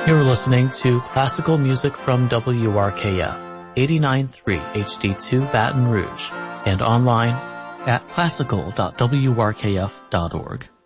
You're listening to classical music from WRKF 89.3 HD2 Baton Rouge and online at classical.wrkf.org.